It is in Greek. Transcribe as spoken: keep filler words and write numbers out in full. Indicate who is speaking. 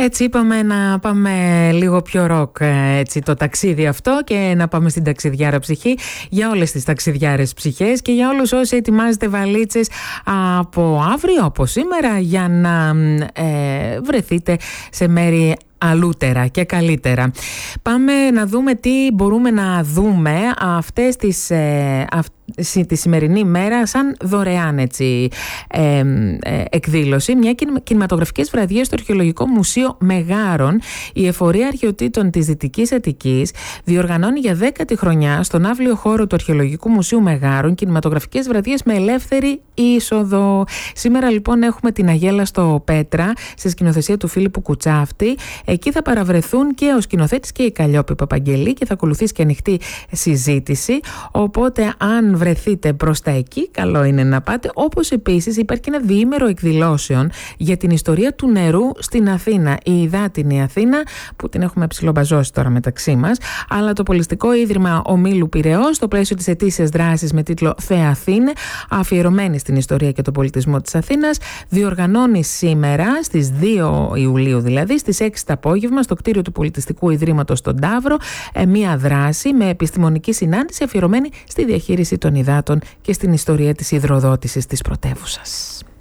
Speaker 1: Έτσι είπαμε να πάμε λίγο πιο ροκ, έτσι, το ταξίδι αυτό, και να πάμε στην ταξιδιάρα ψυχή για όλες τις ταξιδιάρες ψυχές και για όλους όσοι ετοιμάζετε βαλίτσες από αύριο, από σήμερα, για να ε, βρεθείτε σε μέρη αλλούτερα και καλύτερα. Πάμε να δούμε τι μπορούμε να δούμε αυτές τις, ε, αυ, τη σημερινή μέρα σαν δωρεάν, έτσι, ε, ε, εκδήλωση. Μια κινηματογραφικές βραδιές στο Αρχαιολογικό Μουσείο Μεγάρων. Η Εφορία Αρχαιοτήτων της Δυτικής Αττικής διοργανώνει για δέκατη χρονιά στον αύλιο χώρο του Αρχαιολογικού Μουσείου Μεγάρων κινηματογραφικές βραδιές με ελεύθερη είσοδο. Σήμερα λοιπόν έχουμε την Αγέλα στο Πέτρα, σε σκηνοθεσία του Φίλιππου Κουτσάφτη. Εκεί θα παραβρεθούν και ο σκηνοθέτης και η Καλλιόπη Παπαγγελή και θα ακολουθήσει και ανοιχτή συζήτηση. Οπότε, αν βρεθείτε μπροστά εκεί, καλό είναι να πάτε. Όπως επίσης υπάρχει ένα διήμερο εκδηλώσεων για την ιστορία του νερού στην Αθήνα. Η υδάτινη Αθήνα, που την έχουμε ψιλομπαζώσει τώρα μεταξύ μας, αλλά το Πολιστικό Ίδρυμα Ομίλου Πειραιώς, στο πλαίσιο της ετήσιας δράσης με τίτλο Θεαθήνε, αφιερωμένη στην ιστορία και τον πολιτισμό της Αθήνας, διοργανώνει σήμερα στις δύο Ιουλίου, δηλαδή στις έξι το απόγευμα, στο κτίριο του Πολιτιστικού Ιδρύματος στον Ταύρο, μία δράση με επιστημονική συνάντηση αφιερωμένη στη διαχείριση των υδάτων και στην ιστορία της υδροδότησης της πρωτεύουσας.